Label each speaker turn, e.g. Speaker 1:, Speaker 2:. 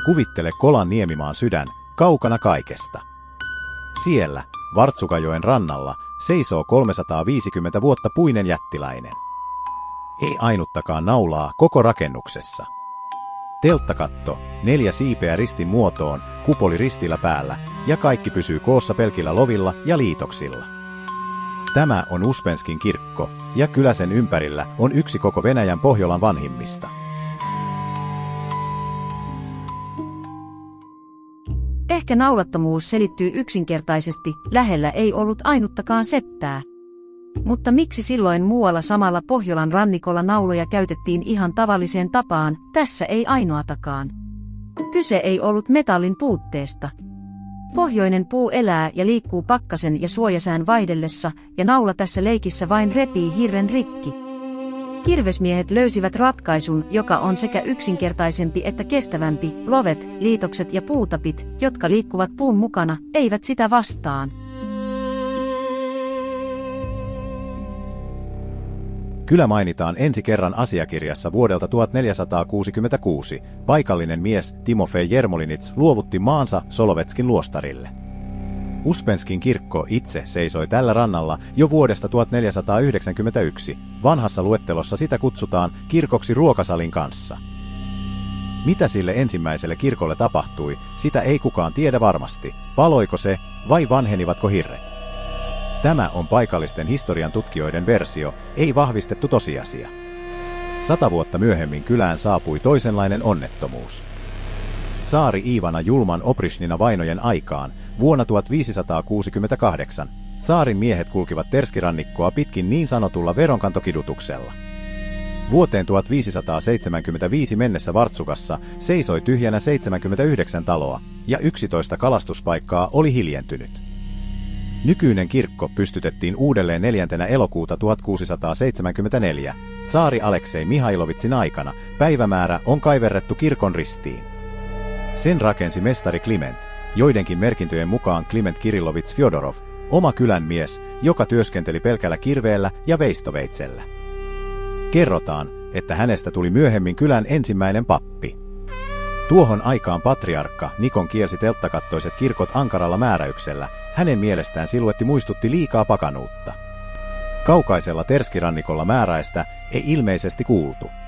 Speaker 1: Kuvittele Kolan niemimaan sydän, kaukana kaikesta. Siellä, Vartsukajoen rannalla, seisoo 350 vuotta puinen jättiläinen. Ei ainuttakaan naulaa koko rakennuksessa. Telttakatto, 4 siipeä ristin muotoon, kupoli ristillä päällä, ja kaikki pysyy koossa pelkillä lovilla ja liitoksilla. Tämä on Uspenskin kirkko, ja kylä sen ympärillä on yksi koko Venäjän Pohjolan vanhimmista.
Speaker 2: Ehkä naulattomuus selittyy yksinkertaisesti, lähellä ei ollut ainuttakaan seppää. Mutta miksi silloin muualla samalla Pohjolan rannikolla nauloja käytettiin ihan tavalliseen tapaan, tässä ei ainoatakaan? Kyse ei ollut metallin puutteesta. Pohjoinen puu elää ja liikkuu pakkasen ja suojasään vaihdellessa, ja naula tässä leikissä vain repii hirren rikki. Kirvesmiehet löysivät ratkaisun, joka on sekä yksinkertaisempi että kestävämpi. Lovet, liitokset ja puutapit, jotka liikkuvat puun mukana, eivät sitä vastaan.
Speaker 1: Kylä mainitaan ensi kerran asiakirjassa vuodelta 1466. Paikallinen mies Timofei Jermolinits luovutti maansa Solovetskin luostarille. Uspenskin kirkko itse seisoi tällä rannalla jo vuodesta 1491. Vanhassa luettelossa sitä kutsutaan kirkoksi ruokasalin kanssa. Mitä sille ensimmäiselle kirkolle tapahtui, sitä ei kukaan tiedä varmasti. Paloiko se vai vanhenivatko hirret? Tämä on paikallisten historian tutkijoiden versio, ei vahvistettu tosiasia. 100 vuotta myöhemmin kylään saapui toisenlainen onnettomuus. Tsaari Iivana julman Opryshnina vainojen aikaan, vuonna 1568, tsaarin miehet kulkivat Terskirannikkoa pitkin niin sanotulla veronkantokidutuksella. Vuoteen 1575 mennessä Vartsukassa seisoi tyhjänä 79 taloa, ja 11 kalastuspaikkaa oli hiljentynyt. Nykyinen kirkko pystytettiin uudelleen 4. elokuuta 1674. Tsaari Aleksei Mihailovitsin aikana päivämäärä on kaiverrettu kirkon ristiin. Sen rakensi mestari Kliment, joidenkin merkintöjen mukaan Kliment Kirillovits Fjodorov, oma kylän mies, joka työskenteli pelkällä kirveellä ja veistoveitsellä. Kerrotaan, että hänestä tuli myöhemmin kylän ensimmäinen pappi. Tuohon aikaan patriarkka Nikon kielsi telttakattoiset kirkot ankaralla määräyksellä, hänen mielestään siluetti muistutti liikaa pakanuutta. Kaukaisella Terskirannikolla määräistä ei ilmeisesti kuultu.